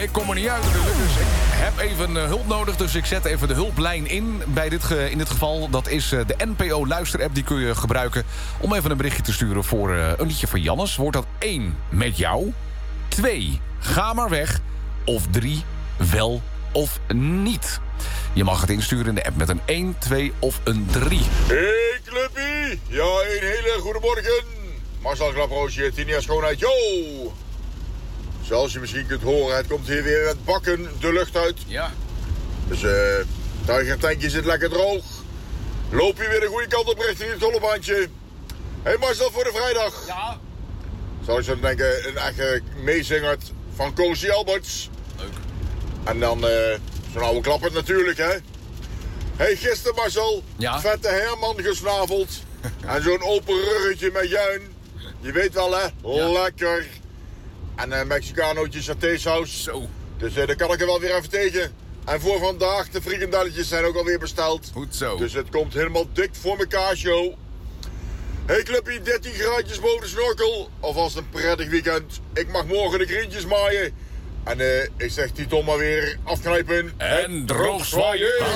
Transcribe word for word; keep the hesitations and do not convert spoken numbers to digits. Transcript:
ik kom er niet uit natuurlijk. Dus ik heb even uh, hulp nodig, dus ik zet even de hulplijn in. Bij dit ge, in dit geval, dat is uh, de N P O luisterapp. Die kun je gebruiken om even een berichtje te sturen voor uh, een liedje van Jannes. Wordt dat één met jou, twee ga maar weg of drie wel of niet. Je mag het insturen in de app met een één, twee of een drie. Hey Cluppie, ja een hele goede morgen. Marcel Klaproosje, tien jaar schoonheid, yo! Zoals je misschien kunt horen, het komt hier weer met bakken de lucht uit. Ja. Dus eh, uh, tuigertankje zit lekker droog. Loop je weer de goede kant op richting het golfbaantje. Hé hey Marcel, voor de vrijdag. Ja. Zal ik zo denken, een echte meezingerd van Cozy Alberts. Leuk. En dan uh, zo'n oude klapper natuurlijk, hè. Hé, hey, gisteren Marcel, ja? Vette Herman gesnaveld. En zo'n open ruggetje met juin. Je weet wel, hè, ja. Lekker. En een Mexicanootje satésaus. Zo. Dus uh, daar kan ik er wel weer even tegen. En voor vandaag, de frikandelletjes zijn ook alweer besteld. Goed zo. Dus het komt helemaal dik voor mekaar, show. Hey clubje, dertien graadjes boven de snorkel. Alvast een prettig weekend. Ik mag morgen de grientjes maaien. En uh, ik zeg die Tom maar weer afknijpen. En droog zwaaien.